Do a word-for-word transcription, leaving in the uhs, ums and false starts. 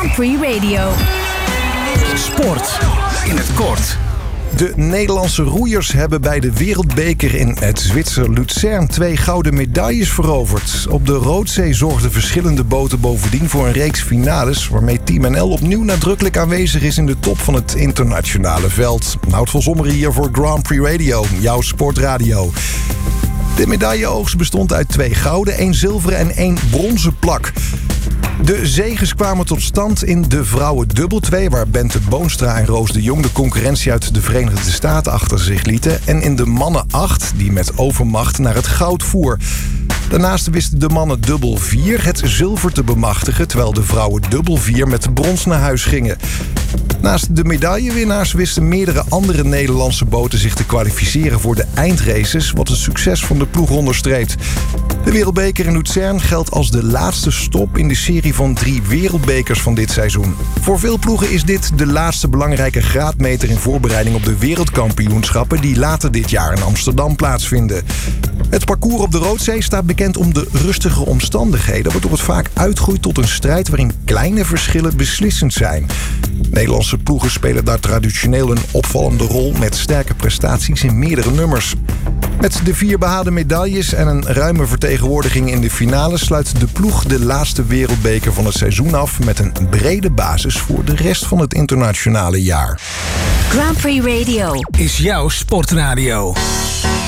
Grand Prix Radio. Sport in het kort. De Nederlandse roeiers hebben bij de Wereldbeker in het Zwitser Luzern twee gouden medailles veroverd. Op de Roodzee zorgden verschillende boten bovendien voor een reeks finales, waarmee Team N L opnieuw nadrukkelijk aanwezig is in de top van het internationale veld. Nout van Zommeren hier voor Grand Prix Radio, jouw sportradio. De medailleoogst bestond uit twee gouden, één zilveren en één bronzen plak. De zeges kwamen tot stand in de vrouwen dubbel twee, waar Bente Boonstra en Roos de Jong de concurrentie uit de Verenigde Staten achter zich lieten. En in de mannen acht, die met overmacht naar het goud voer. Daarnaast wisten de mannen dubbel vier het zilver te bemachtigen, terwijl de vrouwen dubbel vier met brons naar huis gingen. Naast de medaillewinnaars wisten meerdere andere Nederlandse boten zich te kwalificeren voor de eindraces, wat het succes van de ploeg onderstreept. De Wereldbeker in Luzern geldt als de laatste stop in de serie van drie wereldbekers van dit seizoen. Voor veel ploegen is dit de laatste belangrijke graadmeter in voorbereiding op de wereldkampioenschappen die later dit jaar in Amsterdam plaatsvinden. Het parcours op de Roodzee staat bekend om de rustige omstandigheden, waardoor het vaak uitgroeit tot een strijd waarin kleine verschillen beslissend zijn. Nederlandse ploegen spelen daar traditioneel een opvallende rol met sterke prestaties in meerdere nummers. Met de vier behaalde medailles en een ruime vertegenwoordiging in de finale sluit de ploeg de laatste wereldbeker van het seizoen af met een brede basis voor de rest van het internationale jaar. Grand Prix Radio is jouw sportradio.